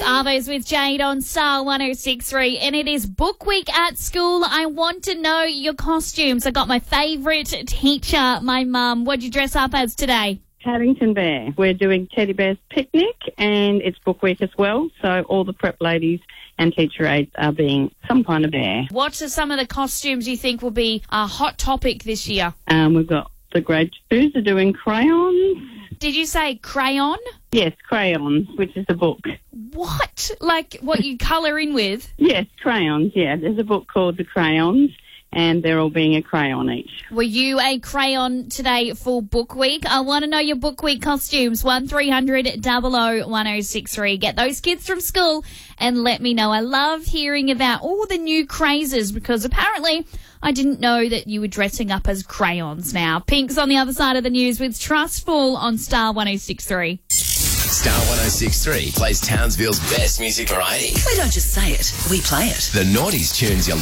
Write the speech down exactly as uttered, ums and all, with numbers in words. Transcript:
Arvo's with Jade on Star one oh six three, and it is book week at school. I want to know your costumes. I got my favourite teacher, my mum. What'd you dress up as today? Paddington Bear. We're doing Teddy Bear's Picnic, and it's book week as well, so all the prep ladies and teacher aides are being some kind of bear. What are some of the costumes you think will be a hot topic this year? Um, we've got the grade twos are doing crayons. Did you say crayon? Yes, crayons, which is a book. What? Like what you colour in with? Yes, crayons, yeah. There's a book called The Crayons, and they're all being a crayon each. Were you a crayon today for book week? I want to know your book week costumes. one three hundred double oh one oh six three. Get those kids from school and let me know. I love hearing about all the new crazes because apparently I didn't know that you were dressing up as crayons now. Pink's on the other side of the news with Trustful on Star one oh six three. Star one oh six three plays Townsville's best music variety. We don't just say it, we play it. The Naughties tunes you